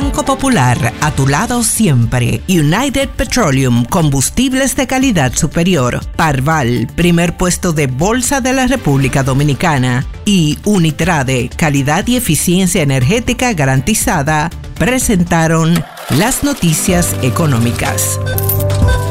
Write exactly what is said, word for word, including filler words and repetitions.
Banco Popular, a tu lado siempre. United Petroleum, combustibles de calidad superior. Parval, primer puesto de bolsa de la República Dominicana. Y Unitrade, calidad y eficiencia energética garantizada, presentaron las noticias económicas.